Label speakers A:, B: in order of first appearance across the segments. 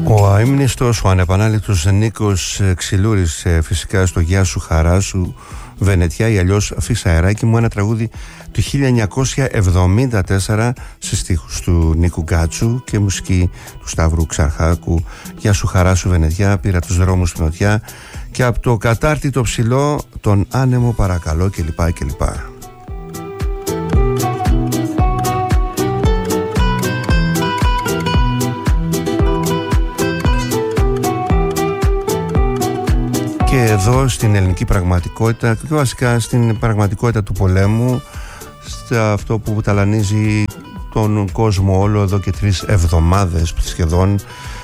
A: Ο αείμνηστος, ο ανεπανάληπτος Νίκος Ξυλούρης, φυσικά στο Γεια σου χαρά σου Βενετιά ή αλλιώς Αφήσα αεράκι μου, ένα τραγούδι του 1974 σε στίχους του Νίκου Γκάτσου και μουσική του Σταύρου Ξαρχάκου. Γεια σου χαρά σου Βενετιά, πήρα τους δρόμους στην νοτιά, και από το κατάρτιτο ψηλό τον άνεμο παρακαλώ κλπ. Και εδώ στην ελληνική πραγματικότητα και βασικά στην πραγματικότητα του πολέμου, σε αυτό που ταλανίζει τον κόσμο όλο εδώ και 3 εβδομάδες σχεδόν,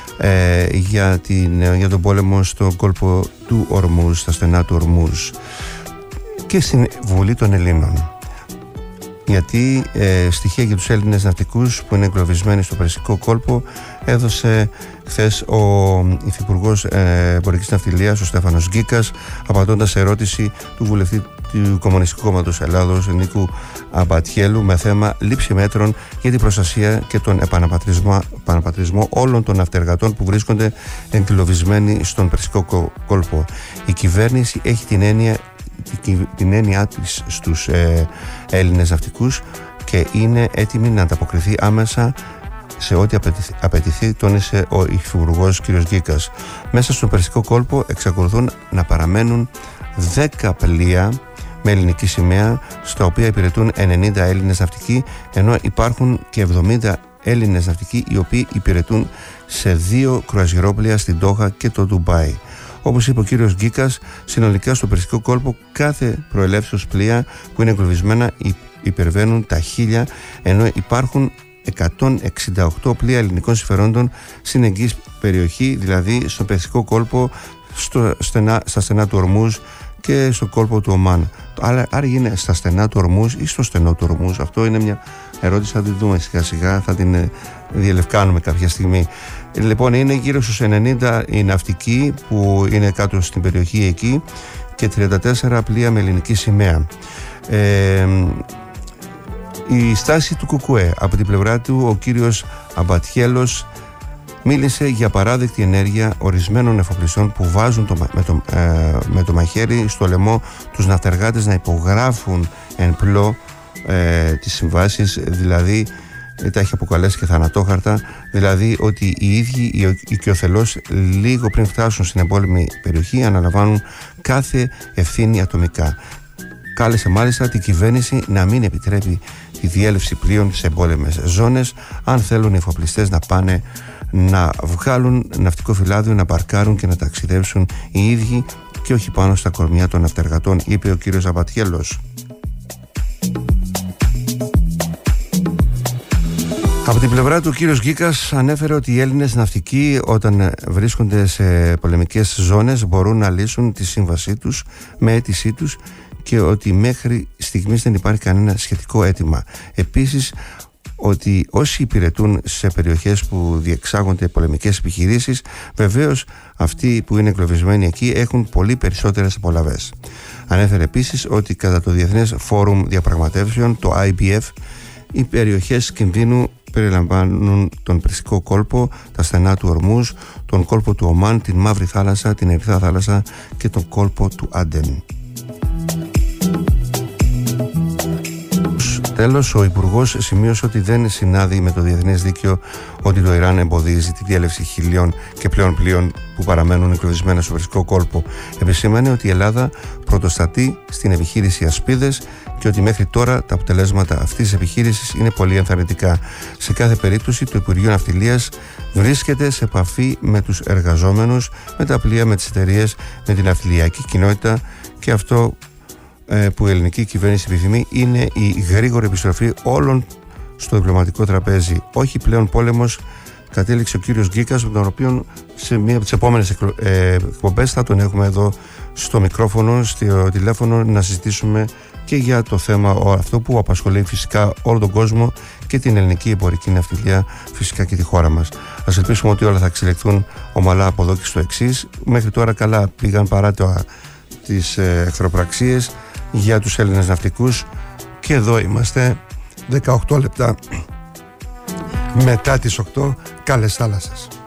A: για τον πόλεμο στον κόλπο του Ορμούζ, στα στενά του Ορμούζ και στην Βουλή των Ελλήνων. Γιατί στοιχεία για τους Έλληνες ναυτικούς που είναι εγκλωβισμένοι στο Περσικό κόλπο έδωσε χθες ο Υφυπουργός Εμπορικής Ναυτιλίας, ο Στέφανος Γκίκας, απαντώντας σε ερώτηση του βουλευτή του Κομμουνιστικού Κόμματος Ελλάδος Νίκου Αμπατιέλου με θέμα λήψη μέτρων για την προστασία και τον επαναπατρισμό όλων των ναυτεργατών που βρίσκονται εγκλωβισμένοι στον Περσικό κόλπο. Η κυβέρνηση έχει την έννοια της στους Έλληνες ναυτικούς και είναι έτοιμη να ανταποκριθεί άμεσα σε ό,τι απαιτηθεί, τόνισε ο Υφυπουργός κ. Γκίκας. Μέσα στον Περσικό κόλπο εξακολουθούν να παραμένουν 10 πλοία με ελληνική σημαία, στα οποία υπηρετούν 90 Έλληνες ναυτικοί, ενώ υπάρχουν και 70 Έλληνες ναυτικοί οι οποίοι υπηρετούν σε 2 κρουαζιερόπλοια στην Ντόχα και το Ντουμπάι. Όπως είπε ο κύριος Γκίκας, συνολικά στο Περσικό κόλπο κάθε προελεύσεως πλοία που είναι εγκλωβισμένα υπερβαίνουν τα 1000, ενώ υπάρχουν 168 πλοία ελληνικών συμφερόντων στην εγγύης περιοχή, δηλαδή στο Περσικό κόλπο, στα στενά του Ορμούζ και στο κόλπο του Ομάν. Άρα είναι στα στενά του Ορμούζ ή στο στενό του Ορμούζ? Αυτό είναι μια ερώτηση, θα την δούμε σιγά σιγά, θα την διελευκάνουμε κάποια στιγμή. Λοιπόν, είναι γύρω στους 90 οι ναυτικοί που είναι κάτω στην περιοχή εκεί και 34 πλοία με ελληνική σημαία. Η στάση του ΚΚΕ, από την πλευρά του ο κύριος Αμπατιέλος μίλησε για παράδεκτη ενέργεια ορισμένων εφοπλιστών που βάζουν με το μαχαίρι στο λαιμό τους ναυτεργάτες να υπογράφουν εν πλώ τις συμβάσεις, δηλαδή τα έχει αποκαλέσει και θανατόχαρτα, δηλαδή ότι οι ίδιοι οι οικειοθελώς λίγο πριν φτάσουν στην εμπόλεμη περιοχή αναλαμβάνουν κάθε ευθύνη ατομικά. Κάλεσε μάλιστα την κυβέρνηση να μην επιτρέπει τη διέλευση πλοίων σε εμπόλεμες ζώνες, αν θέλουν οι εφοπλιστές να πάνε να βγάλουν ναυτικό φυλάδιο, να μπαρκάρουν και να ταξιδέψουν οι ίδιοι και όχι πάνω στα κορμιά των ναυτεργατών, είπε ο κύριος Αμπατιέλος. Από την πλευρά του ο κύριος Γκίκας ανέφερε ότι οι Έλληνες ναυτικοί όταν βρίσκονται σε πολεμικές ζώνες μπορούν να λύσουν τη σύμβασή τους με αίτησή τους και ότι μέχρι στιγμής δεν υπάρχει κανένα σχετικό αίτημα. Επίσης, ότι όσοι υπηρετούν σε περιοχές που διεξάγονται πολεμικές επιχειρήσεις, βεβαίως αυτοί που είναι εγκλωβισμένοι εκεί έχουν πολύ περισσότερες απολαβές. Ανέφερε επίσης ότι κατά το Διεθνές Φόρουμ Διαπραγματεύσεων, το IBF, οι περιοχές κινδύνου περιλαμβάνουν τον Περσικό κόλπο, τα στενά του Ορμούζ, τον κόλπο του Ομάν, την Μαύρη Θάλασσα, την Ερυθρά Θάλασσα και τον κόλπο του Άντεν. Τέλος, ο Υπουργός σημείωσε ότι δεν συνάδει με το διεθνές δίκαιο ότι το Ιράν εμποδίζει τη διέλευση 1000 και πλέον πλοίων που παραμένουν εγκλωβισμένα στο Περσικό κόλπο. Επισήμανε ότι η Ελλάδα πρωτοστατεί στην επιχείρηση Ασπίδες και ότι μέχρι τώρα τα αποτελέσματα αυτής της επιχείρησης είναι πολύ ενθαρρυντικά. Σε κάθε περίπτωση, το Υπουργείο Ναυτιλίας βρίσκεται σε επαφή με τους εργαζόμενους, με τα πλοία, με τις εταιρείες, με την ναυτιλιακή κοινότητα, και αυτό που η ελληνική κυβέρνηση επιθυμεί είναι η γρήγορη επιστροφή όλων στο διπλωματικό τραπέζι. Όχι πλέον πόλεμος, κατέληξε ο κύριος Γκίκας, με τον οποίο σε μία από τις επόμενες εκπομπές θα τον έχουμε εδώ στο μικρόφωνο, στο τηλέφωνο, να συζητήσουμε και για το θέμα αυτό που απασχολεί φυσικά όλο τον κόσμο και την ελληνική εμπορική ναυτιλία, φυσικά και τη χώρα μας. Ας ελπίσουμε ότι όλα θα εξελιχθούν ομαλά από εδώ και στο εξής. Μέχρι τώρα καλά πήγαν παρά τις εχθροπραξίες για τους Έλληνες ναυτικούς και εδώ είμαστε 18 λεπτά μετά τις 8. Καλές θάλασσες.